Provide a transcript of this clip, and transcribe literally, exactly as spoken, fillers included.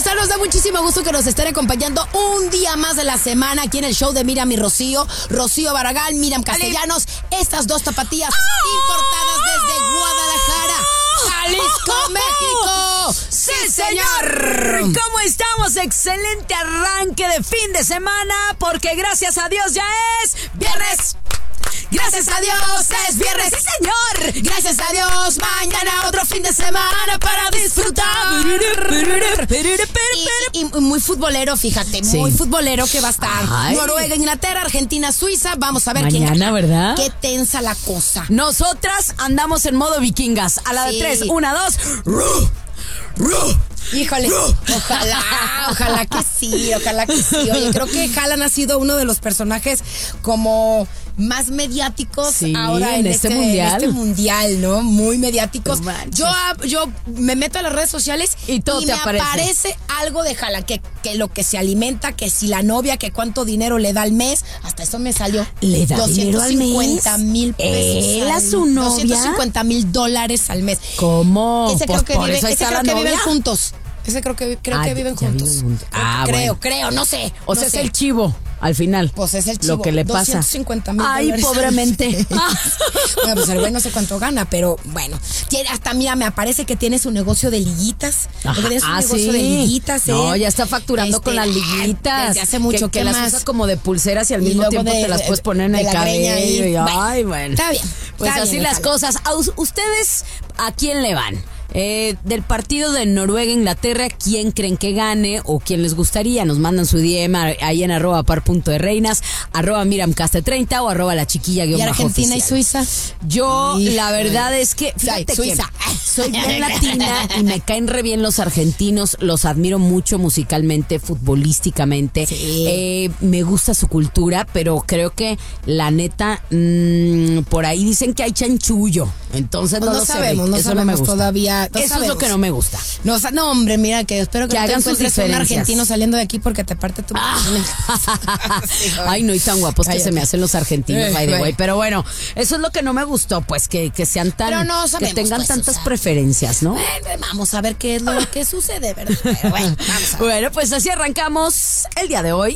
sea, nos da muchísimo gusto que nos estén acompañando un día más de la semana aquí en el show de Miriam y Rocío. Rocío Barragán, Miriam Castellanos, estas dos tapatías importadas desde Guadalajara, Jalisco, México. ¡Sí, señor! ¿Cómo estamos? Excelente arranque de fin de semana, porque gracias a Dios ya es viernes. Gracias a Dios es viernes, sí señor. Gracias a Dios, mañana otro fin de semana para disfrutar. Y, y muy futbolero, fíjate, Sí. muy futbolero que va a estar. Ay. Noruega, Inglaterra, Argentina, Suiza. Vamos a ver Mañana, quién gana. ¿verdad? Qué tensa la cosa. Nosotras andamos en modo vikingas. A la de Sí. tres, una, dos. ¡Ru! ¡Ru! Híjole, ojalá, ojalá que sí, ojalá que sí. Oye, creo que Haaland ha sido uno de los personajes como más mediáticos Sí, ahora en, en este este, mundial. en este mundial, ¿no? Muy mediáticos. No manches. Yo, yo me meto a las redes sociales Y todo te me aparece. aparece algo de Haaland, que, que lo que se alimenta, que si la novia, que cuánto dinero le da al mes, hasta eso me salió. ¿Le da dinero al mes? doscientos cincuenta mil pesos. ¿Él a al- su novia? doscientos cincuenta mil dólares al mes. ¿Cómo? Ese Pues creo que, por vive- eso ahí ese está creo la que viven novia. juntos. Ese creo que creo Ah, que viven ya juntos. viven juntos. Creo, Ah, creo, bueno. creo, no sé. O no sea, sé. es el chivo, al final. Pues es el chivo. Lo que le pasa. doscientos cincuenta mil Ay, dólares. pobremente. Bueno, pues el güey no sé cuánto gana, pero bueno. Tiene, hasta mira, me aparece que tiene su negocio de liguitas. Ajá, Porque tiene su ah, negocio sí. de liguitas, ¿eh? No, ya está facturando Este, con las ah, liguitas. Desde hace mucho. Que, que ¿Qué las más? usa como de pulseras y al Y mismo luego tiempo de- te las de- puedes poner en de el la greña cabello. ahí. Y, Bueno, ay, bueno. está bien, Pues está así bien, las déjalo. cosas. ¿A us- ustedes a quién le van? Eh, del partido de Noruega-Inglaterra, ¿quién creen que gane o quién les gustaría? Nos mandan su D M a- ahí en arroba par punto de reinas, arroba miramcaste treinta o arroba la chiquilla guión ¿Y bajo Argentina y oficial. Suiza? Yo, Híjole. la verdad es que, fíjate Suiza. que soy bien latina y me caen re bien los argentinos, los admiro mucho musicalmente, futbolísticamente. Sí. Eh, me gusta su cultura, pero creo que la neta, mmm, por ahí dicen que hay chanchullo, entonces no, Pues no lo sé, sabemos, Rick, no eso sabemos no me gusta. todavía, no Eso es sabemos. lo que no me gusta. No, sa- no, hombre, mira que espero que, Que no te hagan sus encuentres un diferencias. argentino saliendo de aquí porque te parte tu... Ay, no, y tan guapos que Cállate. se me hacen los argentinos, Eh, by the way. bueno. Pero bueno, eso es lo que no me gustó, pues que, que sean tan, Pero no que sabemos, tengan pues, tantas o sea. preferencias, ¿no? Bueno, vamos a ver qué es lo que sucede, ¿verdad? Pero bueno, vamos a ver. Bueno, pues así arrancamos el día de hoy